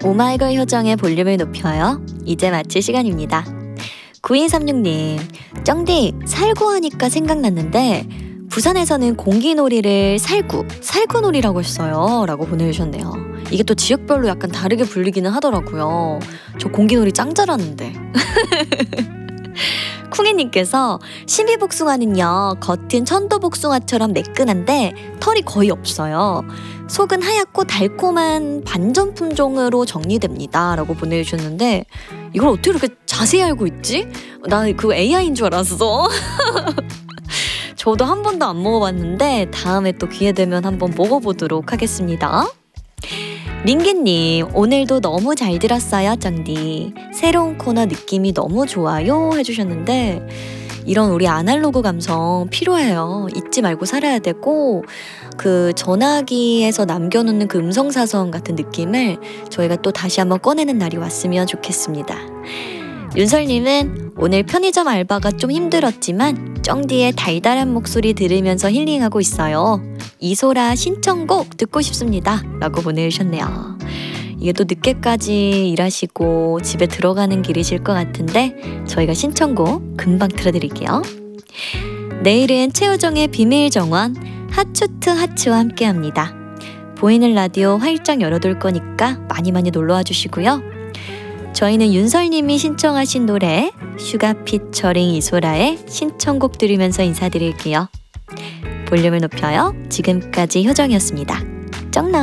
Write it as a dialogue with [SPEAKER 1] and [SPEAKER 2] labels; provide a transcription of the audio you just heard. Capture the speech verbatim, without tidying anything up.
[SPEAKER 1] 오마이걸 효정의 볼륨을 높여요. 이제 마칠 시간입니다. 구이삼육 님, 쩡디 살구 하니까 생각났는데 부산에서는 공기놀이를 살구, 살구놀이라고 했어요 라고 보내주셨네요. 이게 또 지역별로 약간 다르게 불리기는 하더라고요. 저 공기놀이 짱 잘하는데. 쿵이님께서 신비복숭아는요, 겉은 천도복숭아처럼 매끈한데 털이 거의 없어요. 속은 하얗고 달콤한 반전 품종으로 정리됩니다 라고 보내주셨는데, 이걸 어떻게 이렇게 자세히 알고 있지? 나 그거 에이아이인 줄 알았어. 저도 한 번도 안 먹어봤는데 다음에 또 기회 되면 한번 먹어보도록 하겠습니다. 민기님, 오늘도 너무 잘 들었어요 쩡디. 새로운 코너 느낌이 너무 좋아요 해주셨는데, 이런 우리 아날로그 감성 필요해요. 잊지 말고 살아야 되고, 그 전화기에서 남겨놓는 그 음성사선 같은 느낌을 저희가 또 다시 한번 꺼내는 날이 왔으면 좋겠습니다. 윤설님은 오늘 편의점 알바가 좀 힘들었지만 쩡디의 달달한 목소리 들으면서 힐링하고 있어요. 이소라 신청곡 듣고 싶습니다 라고 보내주셨네요. 이게 또 늦게까지 일하시고 집에 들어가는 길이실 것 같은데 저희가 신청곡 금방 틀어드릴게요. 내일은 최우정의 비밀정원 하추트 하츠와 함께합니다. 보이는 라디오 활짝 열어둘 거니까 많이 많이 놀러와 주시고요. 저희는 윤설님이 신청하신 노래 슈가 피처링 이소라의 신청곡 들으면서 인사드릴게요. 볼륨을 높여요. 지금까지 효정이었습니다. 쩡나.